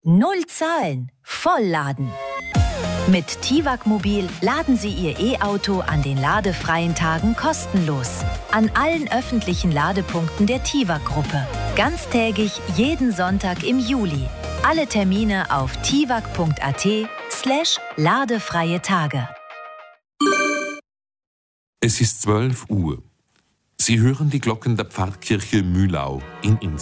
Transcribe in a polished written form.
Null Zahlen, vollladen. Mit TIWAG Mobil laden Sie Ihr E-Auto an den ladefreien Tagen kostenlos. An allen öffentlichen Ladepunkten der TIWAG-Gruppe. Ganztägig jeden Sonntag im Juli. Alle Termine auf tiwag.at/ladefreie Tage. Es ist 12 Uhr. Sie hören die Glocken der Pfarrkirche Mühlau in Innsbruck.